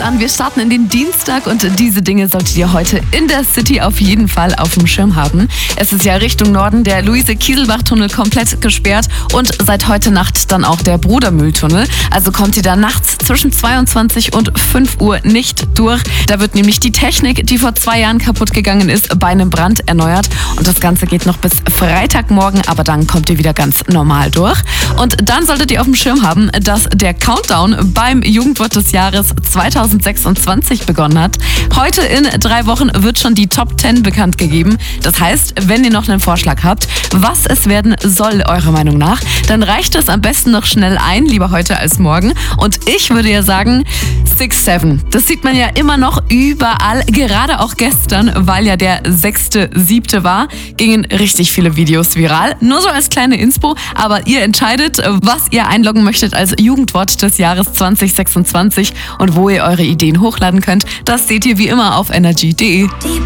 an. Wir starten in den Dienstag und diese Dinge solltet ihr heute in der City auf jeden Fall auf dem Schirm haben. Es ist ja Richtung Norden der Luise-Kieselbach-Tunnel komplett gesperrt und seit heute Nacht dann auch der Brudermühltunnel. Also kommt ihr da nachts zwischen 22 und 5 Uhr nicht durch. Da wird nämlich die Technik, die vor 2 Jahren kaputt gegangen ist, bei einem Brand erneuert. Und das Ganze geht noch bis Freitagmorgen, aber dann kommt ihr wieder ganz normal durch. Und dann solltet ihr auf dem Schirm haben, dass der Countdown beim Jugendwort des Jahres 2026 begonnen hat. Heute in 3 Wochen wird schon die Top 10 bekannt gegeben. Das heißt, wenn ihr noch einen Vorschlag habt, was es werden soll, eurer Meinung nach, dann reicht es am besten noch schnell ein, lieber heute als morgen. Und ich würde ja sagen 6-7. Das sieht man ja immer noch überall, gerade auch gestern, weil ja der 6.7. war, gingen richtig viele Videos viral. Nur so als kleine Inspo, aber ihr entscheidet, was ihr einloggen möchtet als Jugendwort des Jahres 2026 und wo ihr eure Ideen hochladen könnt. Das seht ihr wie immer auf energy.de.